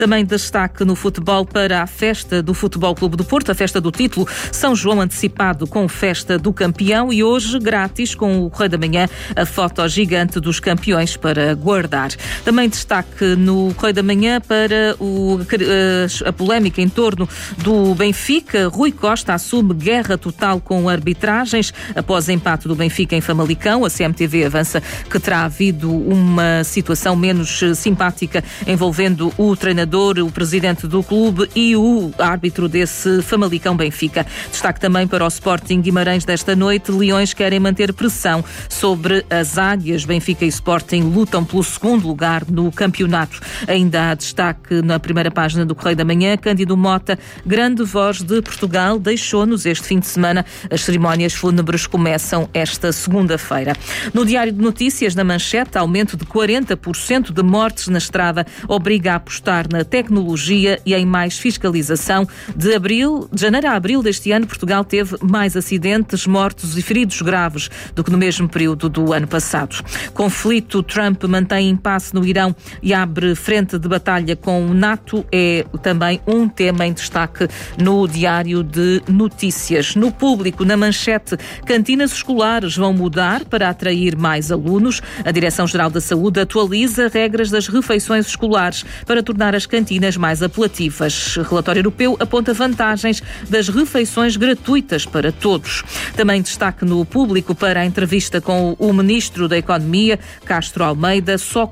Também destaque no futebol para a festa do Futebol Clube do Porto, a festa do título, São João antecipado com festa do campeão e hoje grátis com o Correio da Manhã a foto gigante dos campeões para guardar. Também destaque no Correio da Manhã para a polémica em torno do Benfica. Rui Costa assume guerra total com arbitragens após empate do Benfica em Famalicão. A CMTV avança que terá havido uma situação menos simpática envolvendo o treinador, o presidente do clube e o árbitro desse Famalicão Benfica. Destaque também para o Sporting Guimarães desta noite. Leões querem manter pressão sobre as Águias. Benfica e Sporting lutam pelo segundo lugar no campeonato. Ainda há destaque na primeira página do Correio da Manhã. Cândido Mota, grande voz de Portugal, deixou-nos este fim de semana. As cerimónias fúnebres começam esta segunda-feira. No Diário de Notícias, na manchete, aumento de 40% de mortes na estrada obriga a apostar na tecnologia e em mais fiscalização. De janeiro a abril deste ano, Portugal teve mais acidentes, mortos e feridos graves do que no mesmo período do ano passado. Conflito, Trump mantém impasse no Irão e abre frente de batalha com o NATO, é também um tema em destaque no Diário de Notícias. No Público, na manchete, cantinas escolares vão mudar para atrair mais alunos. A Direção-Geral da Saúde atualiza regras das refeições escolares para tornar as cantinas mais apelativas. O relatório europeu aponta vantagens das refeições gratuitas para todos. Também destaque no Público para a entrevista com o Ministro da Economia, Castro Almeida. Só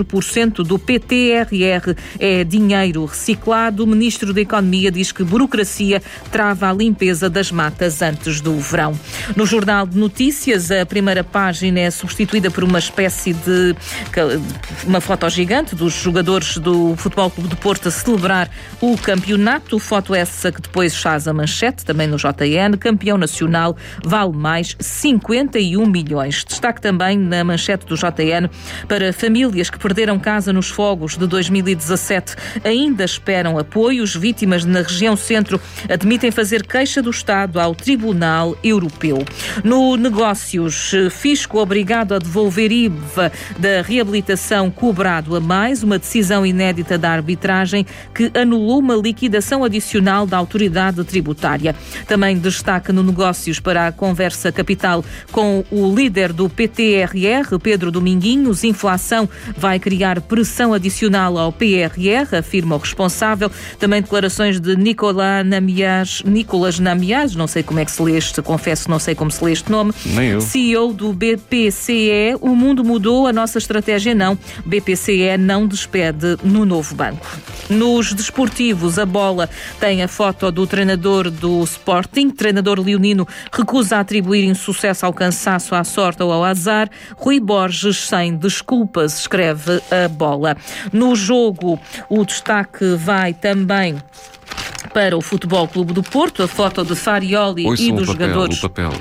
4% do PTRR é dinheiro reciclado. O Ministro da Economia diz que burocracia trava a limpeza das matas antes do verão. No Jornal de Notícias, a primeira página é substituída por uma espécie de uma foto gigante dos jogadores do Futebol Clube do Porto a celebrar o campeonato. Foto essa que depois faz a manchete, também no JN. Campeão nacional vale mais 51 milhões. Destaque também na manchete do JN para famílias que perderam casa nos fogos de 2017. Ainda esperam apoios. Vítimas na região centro admitem fazer queixa do Estado ao Tribunal Europeu. No Negócios, fisco obrigado a devolver IVA da reabilitação cobrado a mais, uma decisão inédita da arbitragem que anulou uma liquidação adicional da autoridade tributária. Também destaque no Negócios para a conversa capital com o líder do PTRR, Pedro Dominguinhos. Inflação vai criar pressão adicional ao PRR, afirma o responsável. Também declarações de Nicolas Namias, não sei como é que se lê este, confesso que não sei como se lê este nome. Nem eu. CEO do BPCE, o mundo mudou, a nossa estratégia não. BPCE não despede no novo banco. Nos desportivos, a Bola tem a foto do treinador do Sporting. Treinador leonino recusa atribuir insucesso ao cansaço, à sorte ou ao azar. Rui Borges sem desculpas, escreve a Bola. No jogo, o destaque vai também para o Futebol Clube do Porto, a foto de Farioli e dos jogadores. O papel.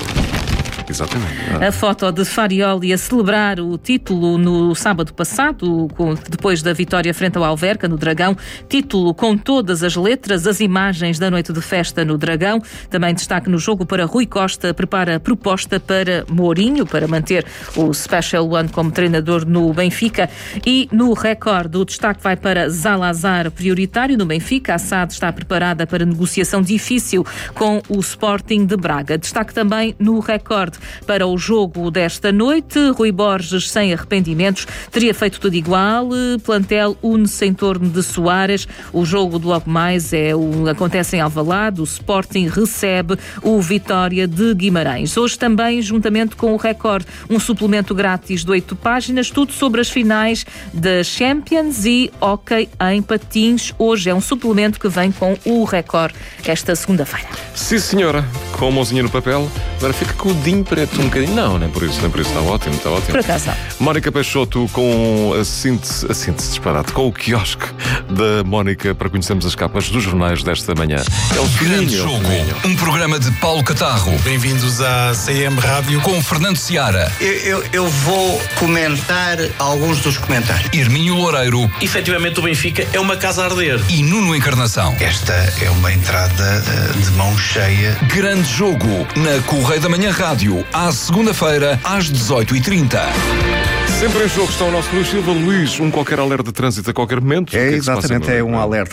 Exatamente. A foto de Farioli a celebrar o título no sábado passado, depois da vitória frente ao Alverca, no Dragão. Título com todas as letras, as imagens da noite de festa no Dragão. Também destaque no jogo para Rui Costa, prepara proposta para Mourinho, para manter o Special One como treinador no Benfica. E no Record, o destaque vai para Zalazar, prioritário no Benfica. A SAD está preparada para negociação difícil com o Sporting de Braga. Destaque também no Record para o jogo desta noite. Rui Borges sem arrependimentos, teria feito tudo igual. Plantel une-se em torno de Soares. O jogo de logo mais acontece em Alvalade. O Sporting recebe o Vitória de Guimarães. Hoje também, juntamente com o Record, um suplemento grátis de 8 páginas, tudo sobre as finais da Champions e hóquei em patins. Hoje é um suplemento que vem com o Record esta segunda-feira. Sim, senhora. Com a mãozinha no papel. Agora fica com o dedinho preto um bocadinho. Não, nem por isso. Está ótimo, está ótimo. Por acaso não. Mónica Peixoto com a síntese disparate, com o quiosque da Mónica para conhecermos as capas dos jornais desta manhã. É o Grande Jogo, um programa de Paulo Catarro. Bem-vindos à CM Rádio. Com Fernando Seara. Eu vou comentar alguns dos comentários. Hermínio Loureiro. Efetivamente o Benfica é uma casa a arder. E Nuno Encarnação. Esta é uma entrada de mão cheia. Grande Jogo, na Correio da Manhã Rádio, à segunda-feira, às 18h30. Sempre em jogo está o nosso Luís Silva. Luís, qualquer alerta de trânsito a qualquer momento. Exatamente, é um alerta